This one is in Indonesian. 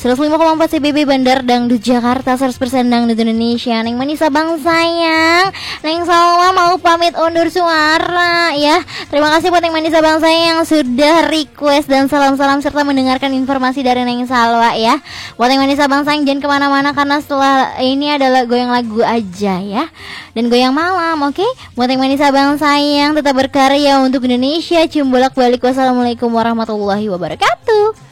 105,4 CBB Bandar Dangdut Jakarta, 100% Dangdut Indonesia. Neng Manisa Bang sayang, Neng Salwa mau pamit undur suara ya. Terima kasih buat Neng Manisa Bang sayang yang sudah request dan salam-salam serta mendengarkan informasi dari Neng Salwa ya. Buat Neng Manisa Bang sayang jangan kemana-mana karena setelah ini adalah goyang lagu aja ya. Dan goyang malam, oke? Buat Neng Manisa Bang sayang tetap berkarya untuk Indonesia. Cium bolak-balik. Wassalamualaikum warahmatullahi wabarakatuh.